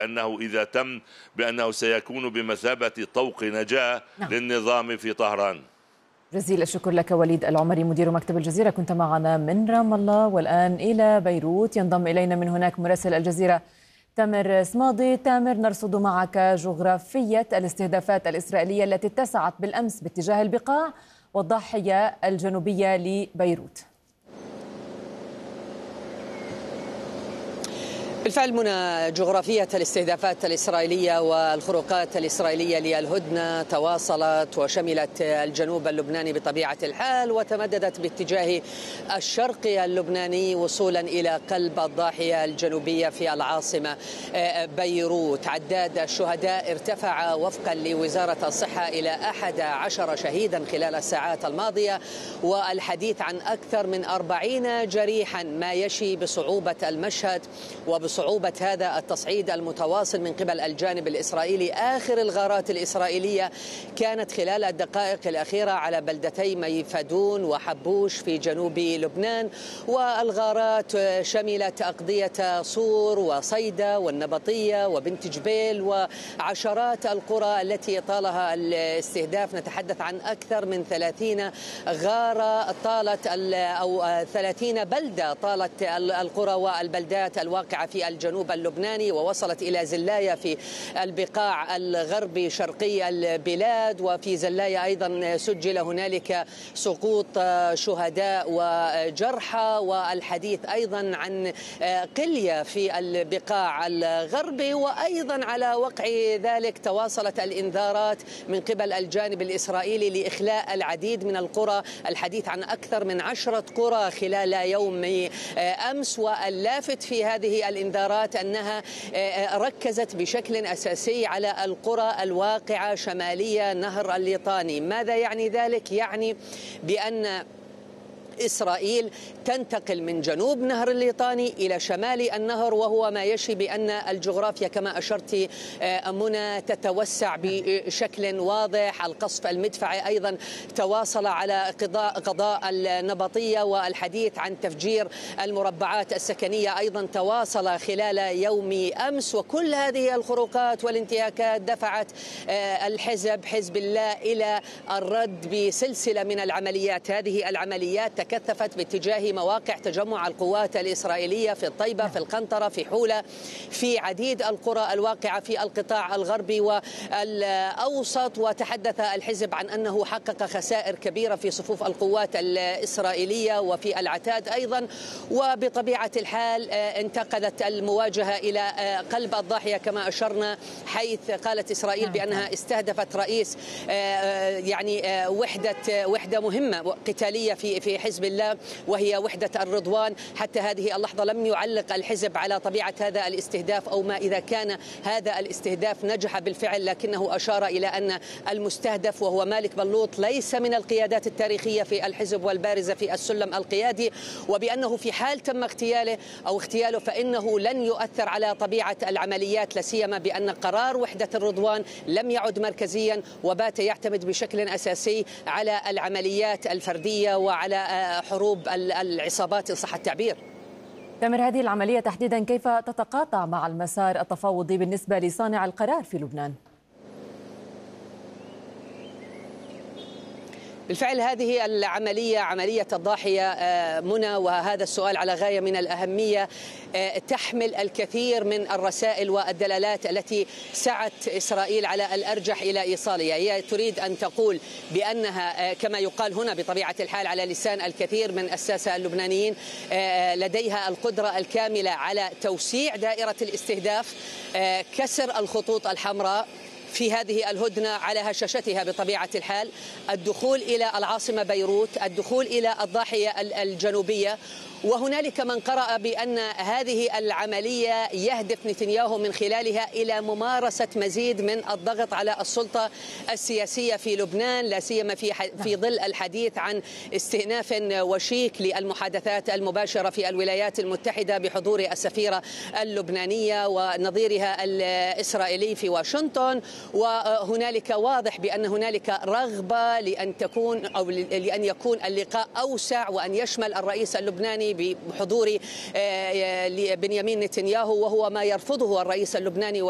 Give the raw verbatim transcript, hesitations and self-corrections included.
أنه إذا تم بأنه سيكون بمثابة طوق نجاة نعم. للنظام في طهران. جزيل الشكر لك وليد العمري مدير مكتب الجزيرة، كنت معنا من رام الله. والآن إلى بيروت، ينضم إلينا من هناك مراسل الجزيرة تامر صمادي. تامر، نرصد معك جغرافية الاستهدافات الإسرائيلية التي اتسعت بالأمس باتجاه البقاع والضاحية الجنوبية لبيروت. بالفعل منى، جغرافية الاستهدافات الإسرائيلية والخروقات الإسرائيلية للهدنة تواصلت وشملت الجنوب اللبناني بطبيعة الحال، وتمددت باتجاه الشرق اللبناني وصولا إلى قلب الضاحية الجنوبية في العاصمة بيروت. عداد الشهداء ارتفع وفقا لوزارة الصحة إلى أحد عشر شهيدا خلال الساعات الماضية، والحديث عن أكثر من أربعين جريحا، ما يشي بصعوبة المشهد وبصعوبة صعوبة هذا التصعيد المتواصل من قبل الجانب الإسرائيلي. آخر الغارات الإسرائيلية كانت خلال الدقائق الأخيرة على بلدتي ميفدون وحبوش في جنوب لبنان، والغارات شملت أقضية صور وصيدا والنبطية وبنت جبيل وعشرات القرى التي طالها الاستهداف. نتحدث عن أكثر من ثلاثين غارة طالت أو ثلاثين بلدة طالت القرى والبلدات الواقعة في الجنوب اللبناني، ووصلت إلى زلاية في البقاع الغربي شرقي البلاد. وفي زلاية أيضا سجل هنالك سقوط شهداء وجرحى، والحديث أيضا عن قلية في البقاع الغربي. وأيضا على وقع ذلك تواصلت الإنذارات من قبل الجانب الإسرائيلي لإخلاء العديد من القرى، الحديث عن أكثر من عشرة قرى خلال يوم أمس. واللافت في هذه الإنذارات أنها ركزت بشكل أساسي على القرى الواقعة شمالية نهر الليطاني. ماذا يعني ذلك؟ يعني بأن إسرائيل تنتقل من جنوب نهر الليطاني إلى شمال النهر، وهو ما يشي بأن الجغرافيا كما أشرت منى تتوسع بشكل واضح. القصف المدفعي أيضا تواصل على قضاء قضاء النبطية، والحديث عن تفجير المربعات السكنية أيضا تواصل خلال يوم أمس. وكل هذه الخروقات والانتهاكات دفعت الحزب حزب الله إلى الرد بسلسلة من العمليات. هذه العمليات تكثفت باتجاه مواقع تجمع القوات الإسرائيلية في الطيبة، في القنطرة، في حولة، في عديد القرى الواقعة في القطاع الغربي والأوسط. وتحدث الحزب عن أنه حقق خسائر كبيرة في صفوف القوات الإسرائيلية وفي العتاد أيضا. وبطبيعة الحال انتقلت المواجهة إلى قلب الضاحية كما أشرنا، حيث قالت إسرائيل بأنها استهدفت رئيس يعني وحدة وحدة مهمة قتالية في في حزب الله، وهي وحدة الرضوان. حتى هذه اللحظة لم يعلق الحزب على طبيعة هذا الاستهداف أو ما إذا كان هذا الاستهداف نجح بالفعل، لكنه أشار إلى أن المستهدف وهو مالك بلوط ليس من القيادات التاريخية في الحزب والبارزة في السلم القيادي، وبأنه في حال تم اغتياله أو اغتياله فإنه لن يؤثر على طبيعة العمليات، لا سيما بأن قرار وحدة الرضوان لم يعد مركزيا وبات يعتمد بشكل أساسي على العمليات الفردية وعلى حروب العصابات إن صح التعبير. تامر، هذه العملية تحديدا كيف تتقاطع مع المسار التفاوضي بالنسبة لصانع القرار في لبنان؟ بالفعل هذه العملية عملية الضاحية منى، وهذا السؤال على غاية من الأهمية، تحمل الكثير من الرسائل والدلالات التي سعت إسرائيل على الأرجح إلى إيصالها. هي تريد أن تقول بأنها كما يقال هنا بطبيعة الحال على لسان الكثير من الساسة اللبنانيين لديها القدرة الكاملة على توسيع دائرة الاستهداف، كسر الخطوط الحمراء في هذه الهدنة على هشاشتها بطبيعة الحال، الدخول إلى العاصمة بيروت، الدخول إلى الضاحية الجنوبية. وهنالك من قرأ بأن هذه العملية يهدف نتنياهو من خلالها إلى ممارسة مزيد من الضغط على السلطة السياسية في لبنان، لا سيما في في ظل الحديث عن استئناف وشيك للمحادثات المباشرة في الولايات المتحدة بحضور السفيرة اللبنانية ونظيرها الإسرائيلي في واشنطن. وهنالك واضح بأن هنالك رغبة لأن تكون أو لأن يكون اللقاء أوسع وأن يشمل الرئيس اللبناني بحضور بنيامين نتنياهو، وهو ما يرفضه الرئيس اللبناني